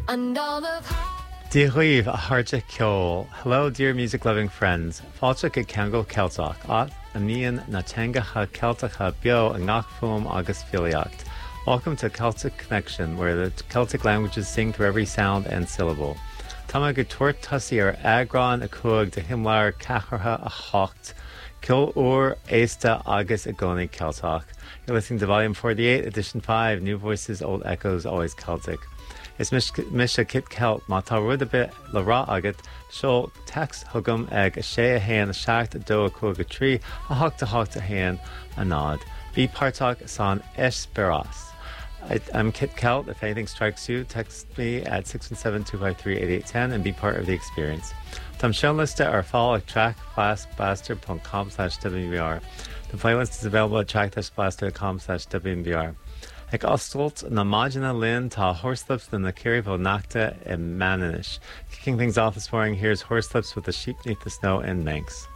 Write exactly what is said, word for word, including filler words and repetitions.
And all of Díhuíomh a Harja Ceol. Hello, dear music-loving friends. Fáilte go Ceangal Celtach, at a míon na teangacha Celtacha bio a ngach fuam agus filiacht. Welcome to Celtic Connection, where the Celtic languages sing through every sound and syllable. Tama go tuairt tusaí ar agrán a cuag de himláir cachartha a chocht, Cil Uair Éasta agus a gcónaí Celtach. You're listening to Volume forty-eight, Edition five, New Voices, Old Echoes, Always Celtic. Is mis a kit celt má tá rud a bit le rá agat, seo text thugam ag a sé a héan a seacht a dó a cúig a trí a hocht a hocht a héan a nád. Bí pártach san Esperas. I, I'm Kit Kelt. If anything strikes you, text me at six one seven, two five three, eight eight one zero and be part of the experience. Tam Showlista ar fáil ag track blastblaster dot com slash W B R. The playlist is available at track blaster dot com slash W B R. Ag Ostolt na Magina Lynn tá Horslips na Kiribó Nachta in Maninish. Kicking things off this morning, here's Horslips with the Sheep Neath the Snow and Manx.